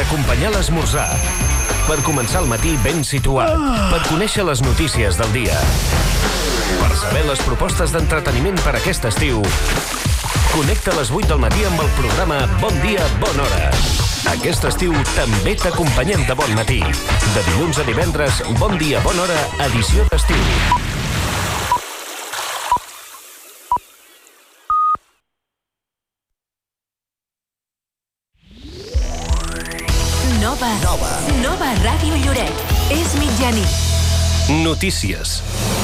acompanyar l'esmorzar, per començar el matí ben situat, per conèixer les notícies del dia, per saber les propostes d'entreteniment per aquest estiu. Connecta a les 8 del matí amb el programa Bon Dia, Bona Hora. Aquest estiu també t'acompanyem de bon matí. De dilluns a divendres, Bon Dia, Bona Hora, edició d'estiu. Nova Ràdio Lloret. És mitjanit. Notícies.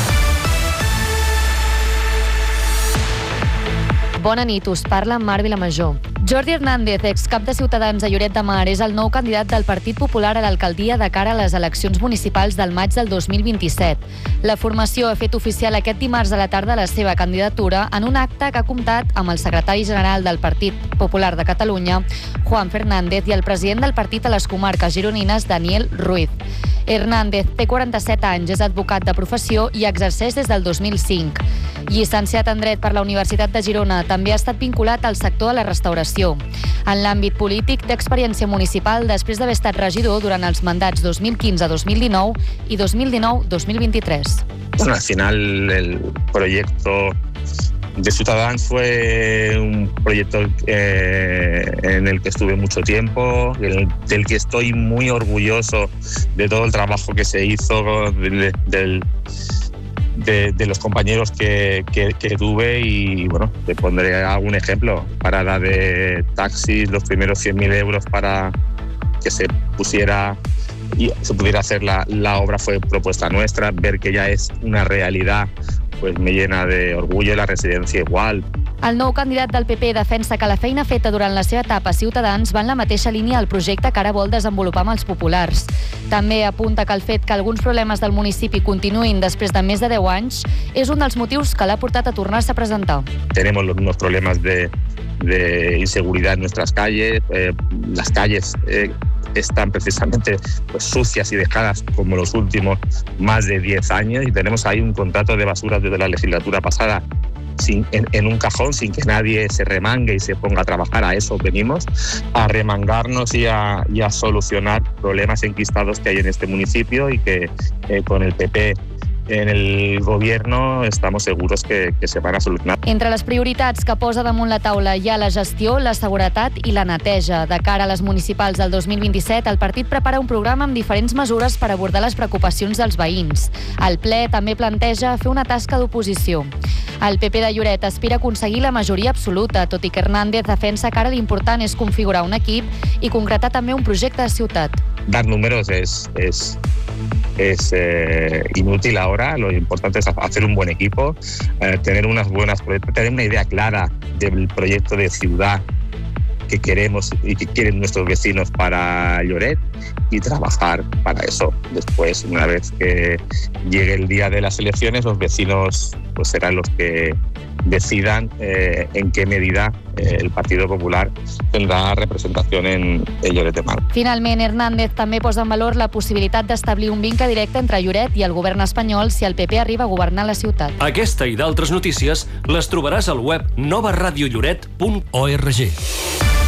Bona nit, us parla Mar Vilamajor. Jordi Hernández, excap de Ciutadans a Lloret de Mar, és el nou candidat del Partit Popular a l'alcaldia de cara a les eleccions municipals del maig del 2027. La formació ha fet oficial aquest dimarts a la tarda la seva candidatura en un acte que ha comptat amb el secretari general del Partit Popular de Catalunya, Juan Fernández, i el president del partit a les comarques gironines, Daniel Ruiz. Hernández té 47 anys, és advocat de professió i exerceix des del 2005. Llicenciat en Dret per la Universitat de Girona, també ha estat vinculat al sector de la restauració. En l'àmbit polític, té experiència municipal després d'haver estat regidor durant els mandats 2015-2019 i 2019-2023. Bueno, al final el proyecto de Ciudadanos fue un proyecto en el que estuve mucho tiempo, del que estoy muy orgulloso de todo el trabajo que se hizo, de los compañeros que tuve, y bueno, te pondré algún ejemplo. Parada de taxis, los primeros 100.000 euros para que se pusiera y se pudiera hacer la obra fue propuesta nuestra. Ver que ya es una realidad pues me llena de orgullo, la residencia igual. El nou candidat del PP defensa que la feina feta durant la seva etapa a Ciutadans va en la mateixa línia al projecte que ara vol desenvolupar amb els populars. També apunta que el fet que alguns problemes del municipi continuïn després de més de 10 anys és un dels motius que l'ha portat a tornar-se a presentar. Tenemos unos problemas de inseguridad en nuestras calles, las calles están precisamente pues sucias y dejadas como los últimos más de 10 años, y tenemos ahí un contrato de basuras desde la legislatura pasada en un cajón, sin que nadie se remangue y se ponga a trabajar. A eso venimos, a remangarnos y a solucionar problemas enquistados que hay en este municipio, y que con el PP en el gobierno estamos seguros que se van a solucionar. Entre les prioritats que posa damunt la taula hi ha la gestió, la seguretat i la neteja. De cara a les municipals del 2027, el partit prepara un programa amb diferents mesures per abordar les preocupacions dels veïns. El ple també planteja fer una tasca d'oposició. El PP de Lloret aspira a aconseguir la majoria absoluta, tot i que Hernández defensa que ara l'important és configurar un equip i concretar també un projecte de ciutat. Dar números es inútil ahora. Lo importante es hacer un buen equipo, tener unas buenas proyectos, tener una idea clara del proyecto de ciudad que queremos y que quieren nuestros vecinos para Lloret, y trabajar para eso. Después, una vez que llegue el día de las elecciones, los vecinos pues serán los que decidan en qué medida el Partido Popular tendrà representació en Lloret de Mar. Finalment, Hernández també posa en valor la possibilitat d'establir un vincle directe entre Lloret i el govern espanyol si el PP arriba a governar la ciutat. Aquesta i d'altres notícies les trobaràs al web novaradiolloret.org.